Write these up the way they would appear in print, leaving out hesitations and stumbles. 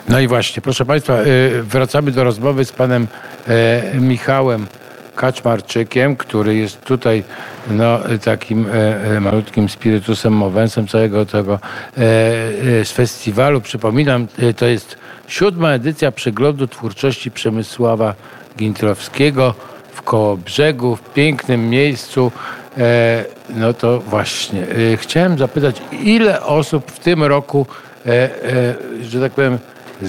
No i właśnie, proszę Państwa, wracamy do rozmowy z panem Michałem Kaczmarczykiem, który jest tutaj takim malutkim spirytusem mowensem całego tego z festiwalu. Przypominam, to jest 7. edycja przeglądu twórczości Przemysława Gintrowskiego w Kołobrzegu, w pięknym miejscu. No to właśnie, chciałem zapytać, ile osób w tym roku, że tak powiem,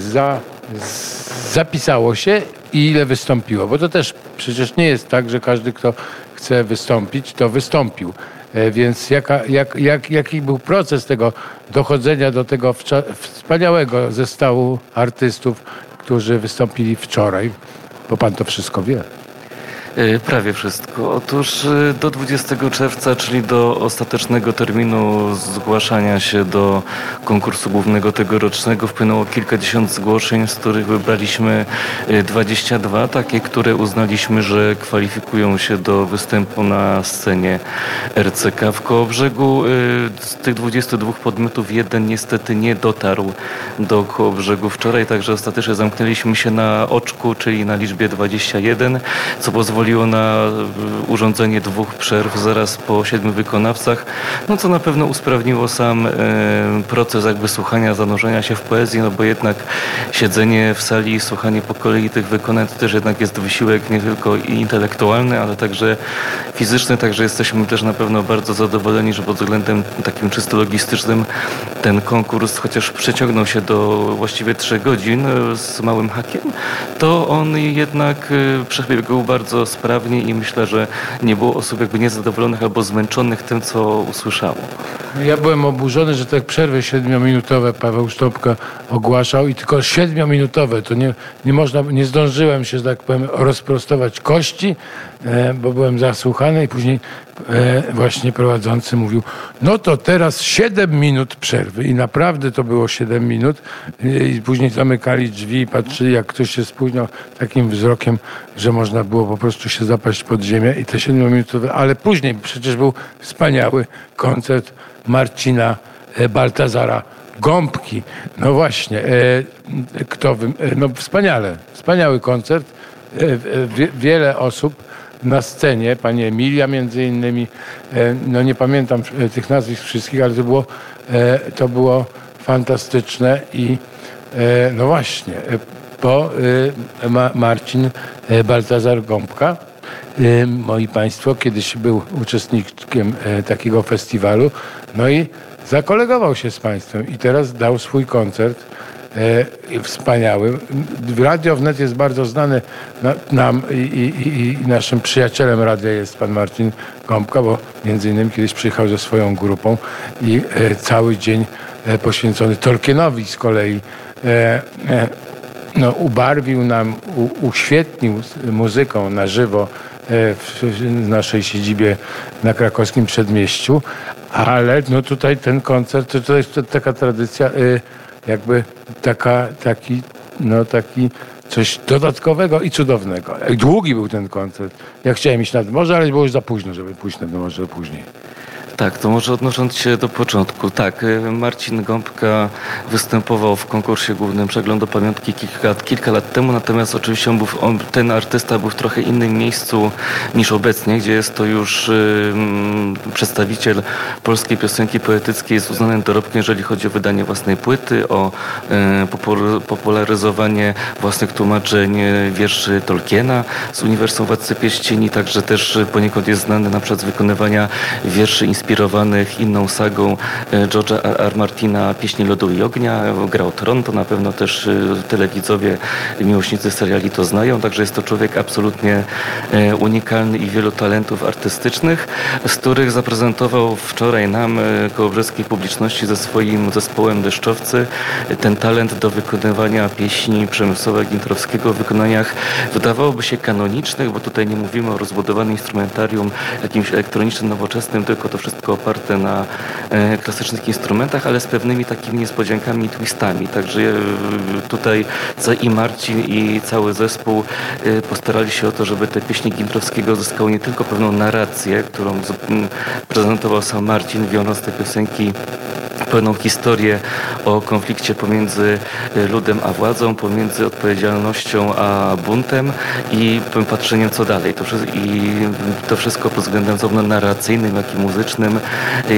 zapisało się i ile wystąpiło? Bo to też przecież nie jest tak, że każdy, kto chce wystąpić, to wystąpił. Więc jaki był proces tego dochodzenia do tego wspaniałego zestawu artystów, którzy wystąpili wczoraj? Bo pan to wszystko wie. Prawie wszystko. Otóż do 20 czerwca, czyli do ostatecznego terminu zgłaszania się do konkursu głównego tegorocznego, wpłynęło kilkadziesiąt zgłoszeń, z których wybraliśmy 22, takie, które uznaliśmy, że kwalifikują się do występu na scenie RCK w Kołobrzegu. Z tych 22 podmiotów jeden niestety nie dotarł do Kołobrzegu wczoraj, także ostatecznie zamknęliśmy się na oczku, czyli na liczbie 21, co pozwoliło na urządzenie 2 przerw zaraz po 7 wykonawcach, co na pewno usprawniło sam proces jakby słuchania, zanurzenia się w poezji, bo jednak siedzenie w sali i słuchanie po kolei tych wykonań to też jednak jest wysiłek nie tylko intelektualny, ale także fizyczny, także jesteśmy też na pewno bardzo zadowoleni, że pod względem takim czysto logistycznym ten konkurs, chociaż przeciągnął się do właściwie 3 godzin z małym hakiem, to on jednak przebiegł bardzo sprawnie i myślę, że nie było osób jakby niezadowolonych albo zmęczonych tym, co usłyszało. Ja byłem oburzony, że te przerwy 7-minutowe Paweł Sztopka ogłaszał i tylko 7-minutowe. To nie zdążyłem się, że tak powiem, rozprostować kości, bo byłem zasłuchany i później właśnie prowadzący mówił, no to teraz 7 minut przerwy i naprawdę to było 7 minut i później zamykali drzwi i patrzyli, jak ktoś się spóźniał takim wzrokiem, że można było po prostu się zapaść pod ziemię i te 7-minutowe, ale później przecież był wspaniały koncert Marcina Baltazara Gąbki. No właśnie, wspaniały koncert, wiele osób na scenie, pani Emilia między innymi, nie pamiętam tych nazwisk wszystkich, ale to było fantastyczne i no właśnie, Marcin Baltazar Gąbka, moi państwo, kiedyś był uczestnikiem takiego festiwalu, no i zakolegował się z państwem i teraz dał swój koncert wspaniały. Radio Wnet jest bardzo znany nam i naszym przyjacielem radia jest pan Marcin Gąbka, bo między innymi kiedyś przyjechał ze swoją grupą i cały dzień poświęcony Tolkienowi z kolei ubarwił nam, uświetnił muzyką na żywo w naszej siedzibie na krakowskim Przedmieściu, ale tutaj ten koncert, to jest taka tradycja, jakby taki coś dodatkowego i cudownego. Długi był ten koncert. Ja chciałem iść nad morze, ale było już za późno, żeby pójść nad morze później. Tak, to może odnosząc się do początku. Tak, Marcin Gąbka występował w konkursie głównym Przeglądu Pamiątki kilka lat temu, natomiast oczywiście ten artysta był w trochę innym miejscu niż obecnie, gdzie jest to już przedstawiciel polskiej piosenki poetyckiej, jest uznanym dorobkiem, jeżeli chodzi o wydanie własnej płyty, o popularyzowanie własnych tłumaczeń wierszy Tolkiena z Uniwersum Władcy Pierścieni, także też poniekąd jest znany na przykład z wykonywania wierszy inspirowanych inną sagą George'a R. Martina Pieśni Lodu i Ognia. Grał Toronto, na pewno też telewidzowie, miłośnicy seriali to znają, także jest to człowiek absolutnie unikalny i wielu talentów artystycznych, z których zaprezentował wczoraj nam, kołobrzeskiej publiczności, ze swoim zespołem Deszczowcy, ten talent do wykonywania pieśni Przemysława Gintrowskiego w wykonaniach wydawałoby się kanonicznych, bo tutaj nie mówimy o rozbudowanym instrumentarium jakimś elektronicznym, nowoczesnym, tylko to wszystko oparte na klasycznych instrumentach, ale z pewnymi takimi niespodziankami i twistami. Także tutaj i Marcin, i cały zespół postarali się o to, żeby te pieśni Gintrowskiego zyskały nie tylko pewną narrację, którą prezentował sam Marcin, wiążąc te piosenki pełną historię o konflikcie pomiędzy ludem a władzą, pomiędzy odpowiedzialnością a buntem i patrzeniem co dalej. I to wszystko pod względem zarówno narracyjnym, jak i muzycznym